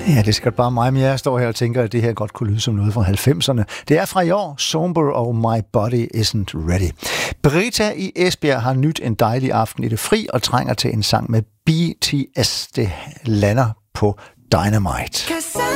Ja, det skal bare mig, men jeg står her og tænker, at det her godt kunne lyde som noget fra 90'erne. Det er fra i år, Somber og My Body Isn't Ready. Brita i Esbjerg har nyt en dejlig aften i det fri og trænger til en sang med BTS. Det lander på Dynamite.